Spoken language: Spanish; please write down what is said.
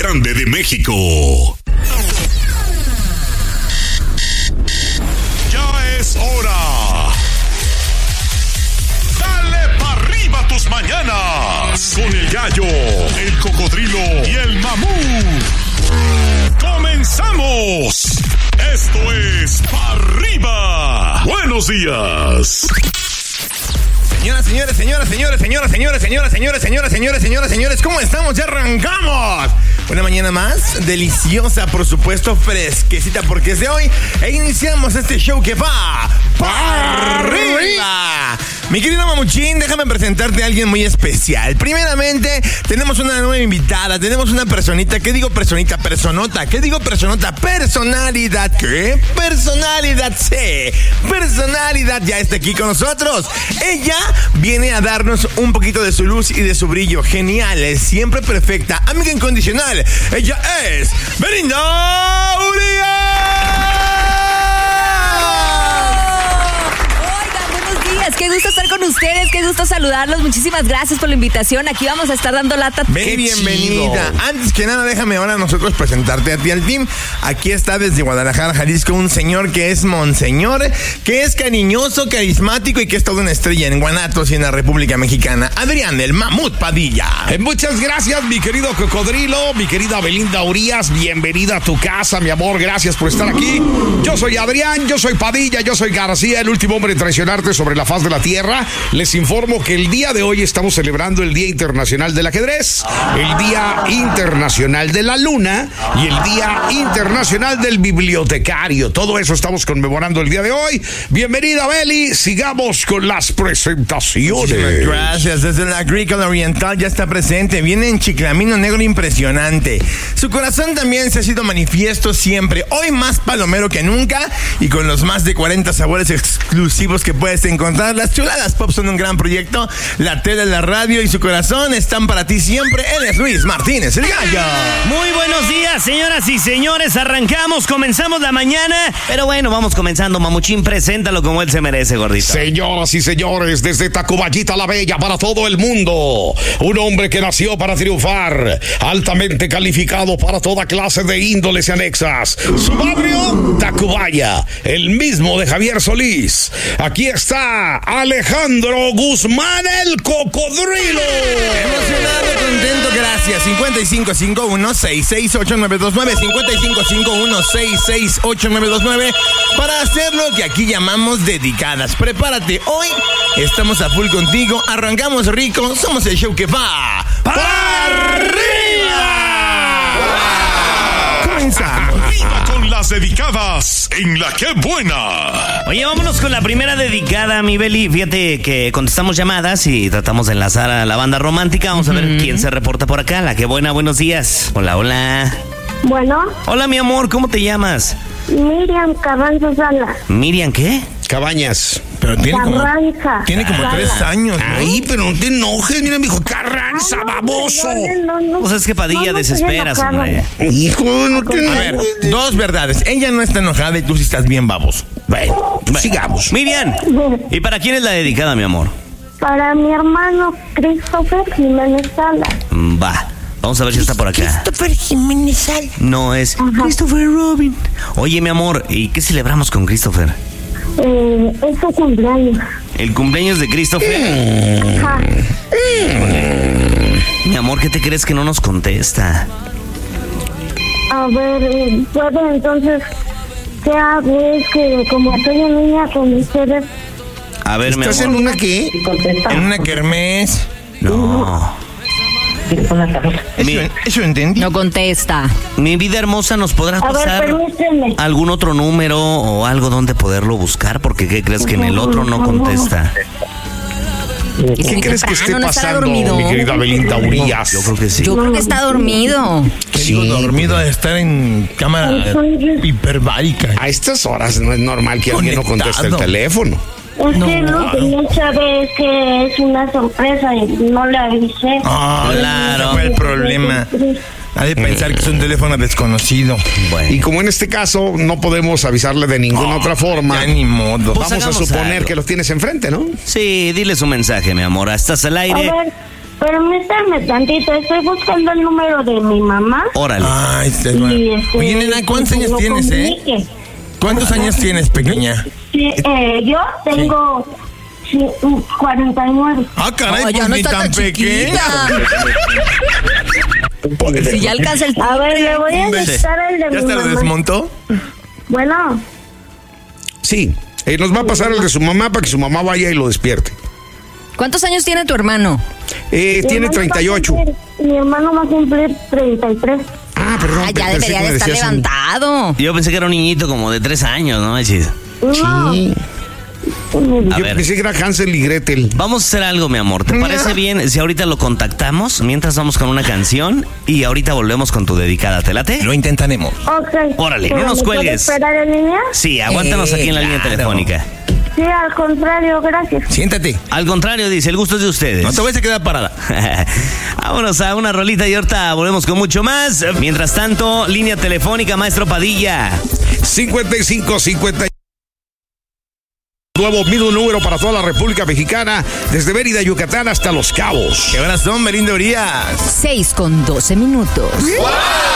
grande de México. Ya es hora. Dale pa' arriba tus mañanas con el gallo, el cocodrilo y el mamut. ¡Comenzamos! Esto es Pa' Arriba. Buenos días. Señores, ¿cómo estamos? Ya arrancamos. Una mañana más, deliciosa, por supuesto, fresquecita, porque es de hoy. E iniciamos este show que va Pa' Arriba. Mi querido Mamuchín, déjame presentarte a alguien muy especial. Primeramente, tenemos una nueva invitada, tenemos una personita. ¿Qué digo personita? Personota. ¿Qué digo personota? Personalidad. ¿Qué? Personalidad, sí. Personalidad ya está aquí con nosotros. Ella viene a darnos un poquito de su luz y de su brillo. Genial, es siempre perfecta, amiga incondicional. Ella es Belinda Urias. Qué gusto estar con ustedes, qué gusto saludarlos. Muchísimas gracias por la invitación. Aquí vamos a estar dando lata. Bienvenida. Antes que nada, déjame ahora nosotros presentarte a ti al team. Aquí está desde Guadalajara, Jalisco, un señor que es monseñor, que es cariñoso, carismático y que es toda una estrella en Guanatos y en la República Mexicana. Adrián, el Mamut Padilla. Muchas gracias, mi querido cocodrilo, mi querida Belinda Urias. Bienvenida a tu casa, mi amor. Gracias por estar aquí. Yo soy Adrián, yo soy Padilla, yo soy García, el último hombre en traicionarte sobre la faz de la tierra. Les informo que el día de hoy estamos celebrando el Día Internacional del Ajedrez, el Día Internacional de la Luna y el Día Internacional del Bibliotecario. Todo eso estamos conmemorando el día de hoy. Bienvenida, Beli. Sigamos con las presentaciones. Muchísimas gracias. Desde la Agrícola Oriental ya está presente. Viene en chiclamino negro impresionante. Su corazón también se ha sido manifiesto siempre. Hoy más palomero que nunca y con los más de 40 sabores exclusivos que puedes encontrar. Las chuladas pop son un gran proyecto. La tele, la radio y su corazón están para ti siempre. Él es Luis Martínez, el gallo. Muy buenos días, señoras y señores. Arrancamos, comenzamos la mañana. Pero bueno, vamos comenzando. Mamuchín, preséntalo como él se merece, gordito. Señoras y señores, desde Tacuballita la Bella para todo el mundo. Un hombre que nació para triunfar. Altamente calificado para toda clase de índoles y anexas. Su barrio, Tacubaya. El mismo de Javier Solís. Aquí está Alejandro Guzmán, el cocodrilo. Emocionado, contento, gracias. 5551-668-929 5551-668-929 para hacer lo que aquí llamamos dedicadas. Prepárate, hoy estamos a full contigo. Arrancamos rico, somos el show que va ¡Para arriba! Comenzamos. Arriba con las dedicadas en La Qué Buena. Oye, vámonos con la primera dedicada, mi Beli. Fíjate que contestamos llamadas y tratamos de enlazar a la banda romántica. Vamos a ver quién se reporta por acá. La Qué Buena, buenos días. Hola, hola. Bueno. Hola, mi amor, ¿cómo te llamas? Miriam Carranza Sala. ¿Miriam qué? Cabañas. Pero tiene como 3 años, ¿no? Ay, pero no te enojes, mira, mijo, Carranza, baboso. Pues es que Padilla desesperas, hombre. Hijo, no te A ver, enojes. dos verdades. Ella no está enojada y tú sí estás bien baboso. Bueno, sigamos. Miriam, ¿y para quién es la dedicada, mi amor? Para mi hermano Christopher Jiménez Sala. Va. Vamos a ver si está por acá. Christopher Jiménez Sala. No, es Ajá. Christopher Robin. Oye, mi amor, ¿y qué celebramos con Christopher? Es su cumpleaños. ¿El cumpleaños de Christopher? Ajá. Mi amor, ¿qué te crees que no nos contesta? A ver, puedo entonces, ¿qué hago? Es que como estoy en línea con ustedes, A ver, mi ¿Estás en amor. una qué? En una kermés. No. Eso entendí. No contesta. Mi vida hermosa, ¿nos podrás a ver, pasar permíteme. algún otro número o algo donde poderlo buscar? Porque ¿qué crees que en el otro no contesta? ¿Qué crees que esté temprano, ¿no estará pasando, dormido? mi querida Belinda Urias? Yo creo que sí. Yo creo que está dormido. ¿Qué digo? Dormido de estar en cámara hiperbárica. A estas horas no es normal que alguien no conteste el Conectado. teléfono. Es que lo que no sabe es que es una sorpresa y no le avisé. Claro. Ese fue el problema. Ha de pensar que es un teléfono desconocido. Y como en este caso no podemos avisarle de ninguna otra forma, Ya ni modo. Pues vamos a hagamos suponer algo. que lo tienes enfrente, ¿no? Sí, dile su mensaje, mi amor. Estás al A aire. ver, Permítame tantito, estoy buscando el número de mi mamá. Órale. Ay, Y Oye, nena, ¿cuántos años tienes, comunique. ¿Cuántos años tienes, pequeña? Sí, yo tengo 49. Ah, caray, No, ya pues no ni está tan tan pequeña. Si ya alcanza el A ver, le voy a dictar el de ¿Ya mi se lo mamá. desmontó? Bueno, Sí, nos va a pasar el de su mamá para que su mamá vaya y lo despierte. ¿Cuántos años tiene tu hermano? Tiene 38. Mi hermano va a cumplir 33. Ah, perdón. Ah, ya pensé debería que me de estar decías un- levantado. Yo pensé que era un niñito como de 3 años, ¿no? Manches. No. Sí. A Yo ver. pensé que era Hansel y Gretel. Vamos a hacer algo, mi amor. ¿Te parece bien si ahorita lo contactamos? Mientras vamos con una canción y ahorita volvemos con tu dedicada. ¿Te late? Lo intentaremos. Ok. Órale, no ¿Pero nos me puede cuelgues. esperar en línea? Sí, aguántanos aquí en la línea claro. telefónica. Sí, al contrario, gracias. Siéntate. Al contrario, dice, el gusto es de ustedes. No te vayas a quedar parada. Vámonos a una rolita y ahorita volvemos con mucho más. Mientras tanto, línea telefónica, maestro Padilla. 5550. Nuevo mismo número para toda la República Mexicana, desde Mérida, Yucatán hasta Los Cabos. ¿Qué horas son, Belinda Urias? 6:12.